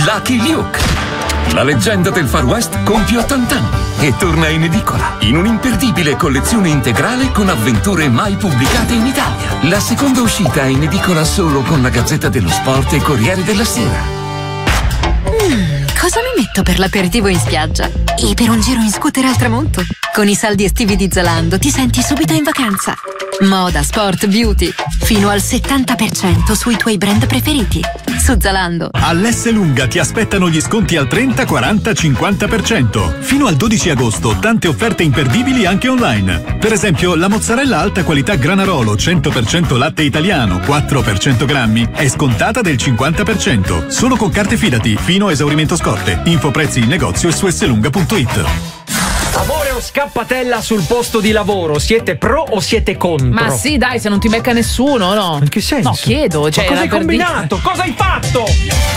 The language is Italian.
Lucky Luke. La leggenda del Far West compie 80 anni e torna in edicola in un'imperdibile collezione integrale con avventure mai pubblicate in Italia. La seconda uscita è in edicola solo con la Gazzetta dello Sport e Corriere della Sera. Cosa mi metto per l'aperitivo in spiaggia? E per un giro in scooter al tramonto? Con i saldi estivi di Zalando ti senti subito in vacanza. Moda, sport, beauty. Fino al 70% sui tuoi brand preferiti. Su Zalando. All'Esselunga ti aspettano gli sconti al 30, 40, 50%. Fino al 12 agosto tante offerte imperdibili anche online. Per esempio la mozzarella alta qualità Granarolo 100% latte italiano 4 per 100 grammi è scontata del 50%. Solo con carte Fidati fino a esaurimento scorte. Info prezzi in negozio e su esselunga.it. Amore o scappatella sul posto di lavoro, siete pro o siete contro? Ma sì, dai, se non ti becca nessuno, no? In che senso? No, chiedo. Cioè, ma cosa hai per combinato? Cosa hai fatto?